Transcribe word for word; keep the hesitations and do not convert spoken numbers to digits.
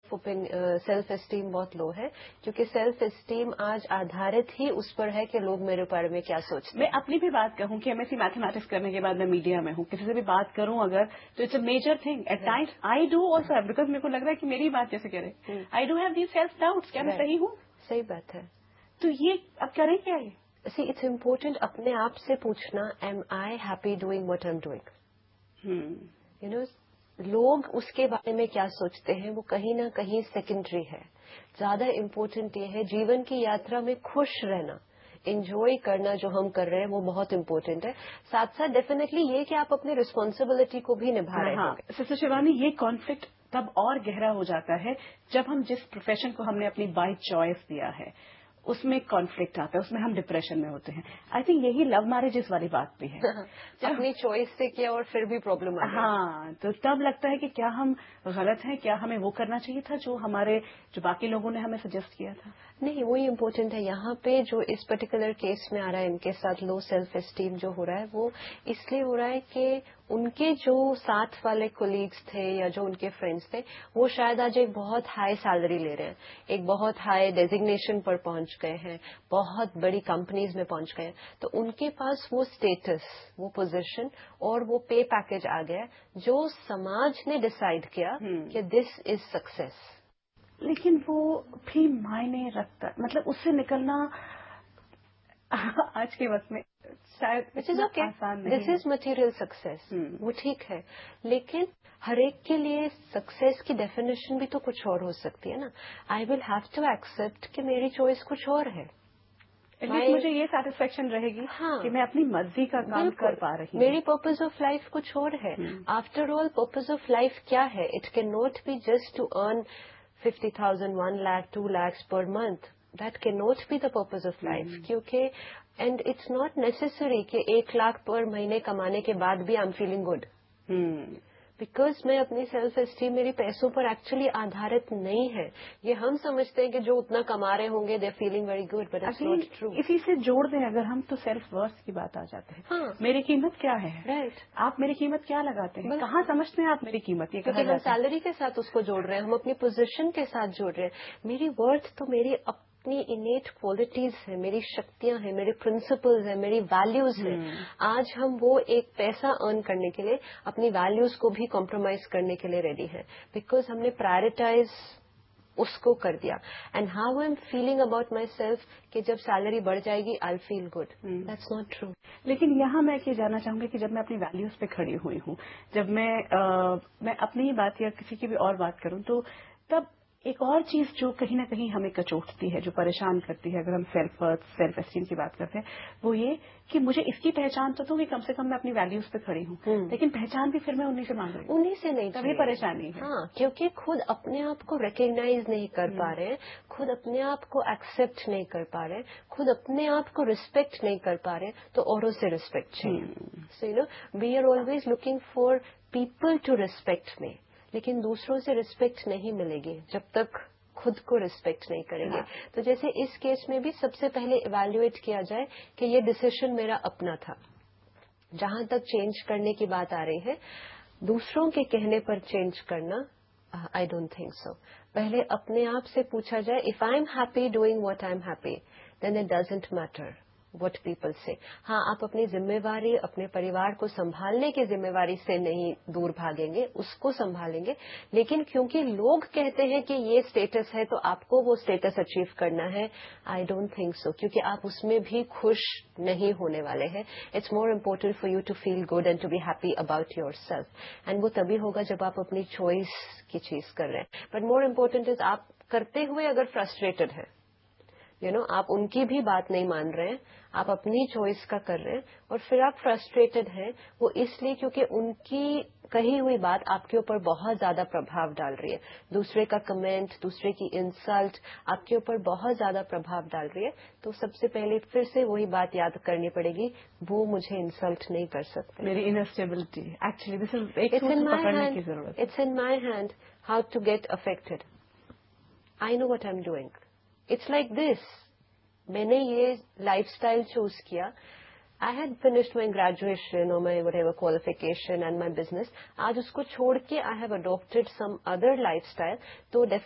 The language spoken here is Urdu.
سیلف اسٹیم بہت لو ہے کیونکہ سیلف اسٹیم آج آدھارت ہی اس پر ہے کہ لوگ میرے بارے میں کیا سوچتے ہیں. میں اپنی بھی بات کہوں کہ ایم ایس سی میتھمیٹکس کرنے کے بعد میں میڈیا میں ہوں, کسی سے بھی بات کروں اگر تو it's a major thing at times I do also have, because میرے کو لگ رہا ہے کہ میری بات جیسے کرے I do have these self doubts, کیا میں صحیح ہوں؟ صحیح بات ہے. تو یہ اب کریں کیا ہے؟ سی اٹس امپورٹنٹ اپنے آپ سے پوچھنا, M I happy doing what I am doing. You know لوگ اس کے بارے میں کیا سوچتے ہیں وہ کہیں نہ کہیں سیکنڈری ہے. زیادہ امپورٹنٹ یہ ہے جیون کی یاترا میں خوش رہنا, انجوائے کرنا جو ہم کر رہے ہیں وہ بہت امپورٹنٹ ہے. ساتھ ساتھ ڈیفینیٹلی یہ کہ آپ اپنی رسپانسبلٹی کو بھی نبھا رہے ہوں گے. سسٹر شیوانی, یہ کانفلکٹ تب اور گہرا ہو جاتا ہے جب ہم جس پروفیشن کو ہم نے اپنی بائی چوائس دیا ہے اس میں کانفلکٹ آتا ہے, اس میں ہم ڈپریشن میں ہوتے ہیں. آئی تھنک یہی لو میرجز والی بات بھی ہے. اپنی چوائس سے کیا اور پھر بھی پرابلم آ گئی. ہاں, تو تب لگتا ہے کہ کیا ہم غلط ہیں, کیا ہمیں وہ کرنا چاہیے تھا جو ہمارے جو باقی لوگوں نے ہمیں سجیسٹ کیا تھا. نہیں, وہی امپورٹنٹ ہے. یہاں پہ جو اس پرٹیکولر کیس میں آ رہا ہے ان کے ساتھ لو سیلف اسٹیم جو ہو رہا ہے وہ اس لیے ہو رہا ہے کہ ان کے جو ساتھ والے کولیگس تھے یا جو ان کے فرینڈس تھے وہ شاید آج ایک بہت ہائی سیلری لے رہے ہیں, ایک بہت ہائی ڈیزگنیشن پر پہنچ گئے ہیں, بہت بڑی کمپنیز میں پہنچ گئے ہیں, تو ان کے پاس وہ اسٹیٹس, وہ پوزیشن اور وہ پے پیکج آ گیا جو سماج نے ڈسائڈ کیا کہ دس از سکسیس. لیکن وہ بھی معنی رکھتا, مطلب اس سے نکلنا آج کے وقت میں شاید آسان نہیں. دس از مٹیریل سکسیس, وہ ٹھیک ہے, لیکن ہر ایک کے لیے سکسیس کی ڈیفینیشن بھی تو کچھ اور ہو سکتی ہے نا. آئی ول ہیو ٹو ایکسپٹ کہ میری چوائس کچھ اور ہے. مجھے یہ سیٹسفیکشن رہے گی کہ میں اپنی مرضی کا کام کر پا رہی ہوں. میری پرپز آف لائف کچھ اور ہے. After all purpose of life کیا ہے؟ It can not be just to earn fifty thousand, one lakh, to leaks per month. That can not be the purpose of life. کیونکہ اینڈ اٹس ناٹ نیسسری کہ ایک لاکھ پر مہینے کمانے کے بعد بھی I am feeling good, because میں اپنی سیلف اسٹیم میری پیسوں پر ایکچولی آدھارت نہیں ہے. یہ ہم سمجھتے ہیں کہ جو اتنا کما رہے ہوں گے دے feeling very good, but it's not true. اسی سے جوڑ دیں اگر ہم تو سیلف ورتھ کی بات آ جاتے ہیں. ہاں, میری قیمت کیا ہے؟ رائٹ. آپ میری قیمت کیا لگاتے ہیں, کہاں سمجھتے ہیں آپ میری قیمت؟ یہ کیونکہ ہم سیلری کے ساتھ اس کو جوڑ رہے ہیں, ہم اپنی پوزیشن کے ساتھ جوڑ رہے ہیں. میری ورتھ تو میری اپنی انیٹ کوالٹیز ہیں, میری شکتیاں ہیں, میرے پرنسپلز ہیں, میری ویلیوز ہیں. آج ہم وہ ایک پیسہ ارن کرنے کے لیے اپنی ویلیوز کو بھی کمپرومائز کرنے کے لیے ریڈی ہیں, بیکاز ہم نے پرائرٹائز اس کو کر دیا. And how I am feeling about my self کہ جب سیلری بڑھ جائے گی آئی feel good. That's not true. لیکن یہاں میں یہ جاننا چاہوں گی کہ جب میں اپنی ویلیوز پہ کھڑی ہوئی ہوں, جب میں میں اپنی بات یا کسی کی بھی اور بات کروں, تو تب ایک اور چیز جو کہیں نہ کہیں ہمیں کچوٹتی ہے, جو پریشان کرتی ہے اگر ہم سیلف ورتھ, سیلف اسٹیم کی بات کرتے ہیں, وہ یہ کہ مجھے اس کی پہچان تو دوں کہ کم سے کم میں اپنی ویلیوز پہ کھڑی ہوں, لیکن پہچان بھی پھر میں انہیں سے مانگ رہی ہوں. انہیں سے نہیں, تبھی پریشانی ہے. ہاں, کیونکہ خود اپنے آپ کو ریکگنائز نہیں کر پا رہے, خود اپنے آپ کو ایکسپٹ نہیں کر پا رہے, خود اپنے آپ کو ریسپیکٹ نہیں کر پا رہے, تو اوروں سے ریسپیکٹ چاہیے. So you know we are always looking for people to respect می, لیکن دوسروں سے ریسپیکٹ نہیں ملے گی جب تک خود کو ریسپیکٹ نہیں کریں گے. تو جیسے اس کیس میں بھی سب سے پہلے ایویلویٹ کیا جائے کہ یہ ڈیسیشن میرا اپنا تھا. جہاں تک چینج کرنے کی بات آ رہی ہے, دوسروں کے کہنے پر چینج کرنا, آئی ڈونٹ تھنک سو. پہلے اپنے آپ سے پوچھا جائے, if I am happy doing what I am happy then it doesn't matter what people سے. ہاں, آپ اپنی ذمہ داری اپنے پریوار کو سنبھالنے کی ذمہ داری سے نہیں دور بھاگیں گے, اس کو سنبھالیں گے, لیکن کیونکہ لوگ کہتے ہیں کہ یہ اسٹیٹس ہے تو آپ کو وہ اسٹیٹس اچیو کرنا ہے, آئی ڈونٹ تھنک سو, کیونکہ آپ اس میں بھی خوش نہیں ہونے والے ہیں. It's more important for you to feel good and to be happy about your self, and وہ تبھی ہوگا جب آپ اپنی چوائس کی چیز کر رہے ہیں. بٹ مور امپورٹنٹ از آپ کرتے ہوئے اگر فرسٹریٹڈ ہیں, یو نو آپ ان کی بھی بات نہیں مان رہے ہیں, آپ اپنی چوائس کا کر رہے ہیں, اور پھر آپ فرسٹریٹڈ ہیں, وہ اس لیے کیونکہ ان کی کہی ہوئی بات آپ کے اوپر بہت زیادہ پربھاؤ ڈال رہی ہے. دوسرے کا کمنٹ, دوسرے کی انسلٹ آپ کے اوپر بہت زیادہ پربھاؤ ڈال رہی ہے. تو سب سے پہلے پھر سے وہی بات یاد کرنی پڑے گی, وہ مجھے انسلٹ نہیں کر سکتے. میری انسٹیبلٹی ایکچولی دس از ایک سوچ پکڑنے کی ضرورت ہے. It's in my hand how to get affected. I know what I am doing. It's like this, میں نے یہ لائف اسٹائل چوز کیا. I had finished my graduation اور مائی what ever qualification and my business. آج اس کو چھوڑ کے I have adapted some other life style. تو